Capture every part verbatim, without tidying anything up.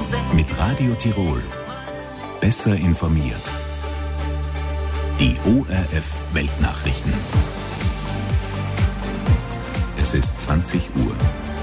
Mit Radio Tirol. Besser informiert. Die O R F Weltnachrichten. Es ist zwanzig Uhr.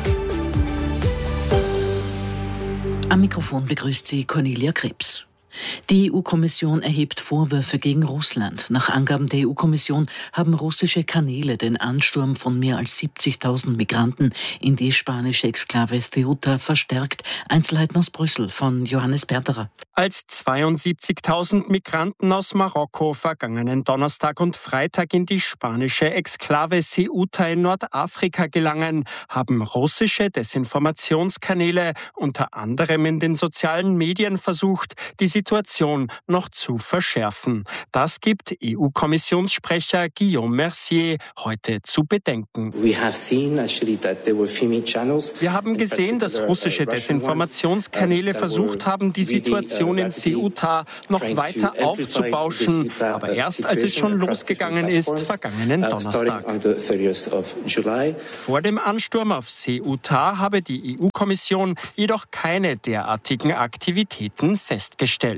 Am Mikrofon begrüßt sie Cornelia Krebs. Die E U-Kommission erhebt Vorwürfe gegen Russland. Nach Angaben der E U-Kommission haben russische Kanäle den Ansturm von mehr als siebzigtausend Migranten in die spanische Exklave Ceuta verstärkt. Einzelheiten aus Brüssel von Johannes Berterer. Als zweiundsiebzigtausend Migranten aus Marokko vergangenen Donnerstag und Freitag in die spanische Exklave Ceuta in Nordafrika gelangen, haben russische Desinformationskanäle unter anderem in den sozialen Medien versucht, die Situation noch zu verschärfen. Das gibt E U-Kommissionssprecher Guillaume Mercier heute zu bedenken. Wir haben gesehen, dass russische Desinformationskanäle versucht haben, die Situation in Ceuta noch weiter aufzubauschen, aber erst als es schon losgegangen ist, vergangenen Donnerstag. Vor dem Ansturm auf Ceuta habe die E U-Kommission jedoch keine derartigen Aktivitäten festgestellt.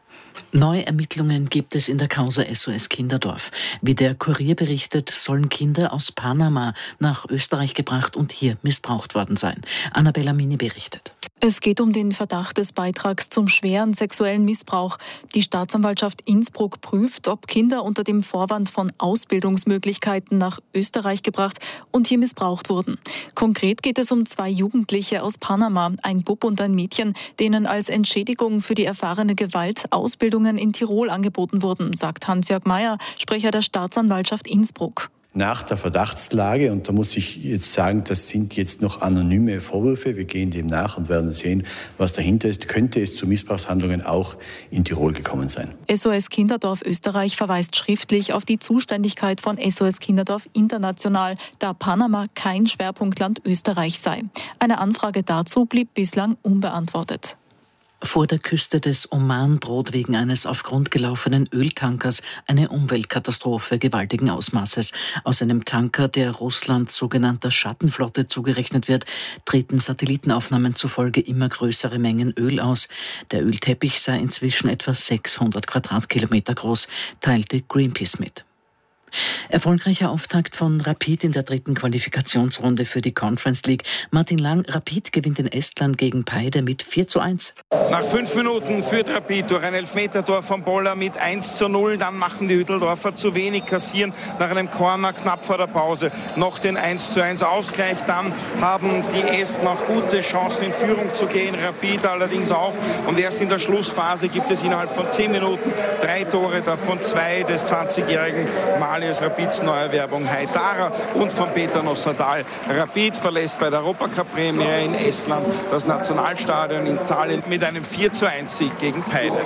Neue Ermittlungen gibt es in der Causa S O S Kinderdorf. Wie der Kurier berichtet, sollen Kinder aus Panama nach Österreich gebracht und hier missbraucht worden sein. Annabella Mini berichtet. Es geht um den Verdacht des Beitrags zum schweren sexuellen Missbrauch. Die Staatsanwaltschaft Innsbruck prüft, ob Kinder unter dem Vorwand von Ausbildungsmöglichkeiten nach Österreich gebracht und hier missbraucht wurden. Konkret geht es um zwei Jugendliche aus Panama, ein Bub und ein Mädchen, denen als Entschädigung für die erfahrene Gewalt Ausbildungen in Tirol angeboten wurden, sagt Hans-Jörg Meyer, Sprecher der Staatsanwaltschaft Innsbruck. Nach der Verdachtslage, und da muss ich jetzt sagen, das sind jetzt noch anonyme Vorwürfe, wir gehen dem nach und werden sehen, was dahinter ist, könnte es zu Missbrauchshandlungen auch in Tirol gekommen sein. S O S Kinderdorf Österreich verweist schriftlich auf die Zuständigkeit von S O S Kinderdorf International, da Panama kein Schwerpunktland Österreich sei. Eine Anfrage dazu blieb bislang unbeantwortet. Vor der Küste des Oman droht wegen eines auf Grund gelaufenen Öltankers eine Umweltkatastrophe gewaltigen Ausmaßes. Aus einem Tanker, der Russland sogenannter Schattenflotte zugerechnet wird, treten Satellitenaufnahmen zufolge immer größere Mengen Öl aus. Der Ölteppich sei inzwischen etwa sechshundert Quadratkilometer groß, teilte Greenpeace mit. Erfolgreicher Auftakt von Rapid in der dritten Qualifikationsrunde für die Conference League. Martin Lang, Rapid gewinnt in Estland gegen Paide mit vier zu eins. Nach fünf Minuten führt Rapid durch ein Elfmetertor von Boller mit eins zu null. Dann machen die Hütteldorfer zu wenig, kassieren nach einem Corner knapp vor der Pause noch den eins zu eins Ausgleich. Dann haben die Esten noch gute Chancen in Führung zu gehen, Rapid allerdings auch. Und erst in der Schlussphase gibt es innerhalb von zehn Minuten drei Tore, davon zwei des zwanzigjährigen Mali als Rapids Neuerwerbung Haidara und von Peter Nossadal. Rapid verlässt bei der Europacup-Premiere in Estland das Nationalstadion in Tallinn mit einem vier zu eins Sieg gegen Paide.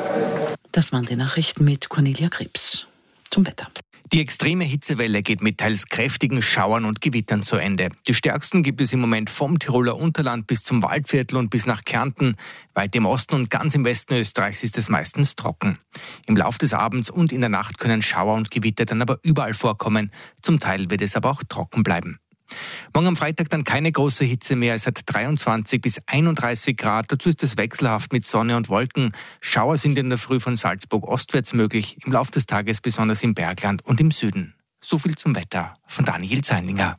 Das waren die Nachrichten mit Cornelia Krebs. Zum Wetter. Die extreme Hitzewelle geht mit teils kräftigen Schauern und Gewittern zu Ende. Die stärksten gibt es im Moment vom Tiroler Unterland bis zum Waldviertel und bis nach Kärnten. Weit im Osten und ganz im Westen Österreichs ist es meistens trocken. Im Lauf des Abends und in der Nacht können Schauer und Gewitter dann aber überall vorkommen. Zum Teil wird es aber auch trocken bleiben. Morgen am Freitag dann keine große Hitze mehr. Es hat dreiundzwanzig bis einunddreißig Grad. Dazu ist es wechselhaft mit Sonne und Wolken. Schauer sind in der Früh von Salzburg ostwärts möglich. Im Lauf des Tages besonders im Bergland und im Süden. So viel zum Wetter von Daniel Zeininger.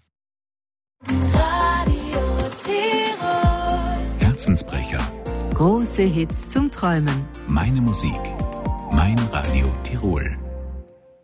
Radio Tirol. Herzensbrecher. Große Hits zum Träumen. Meine Musik. Mein Radio Tirol.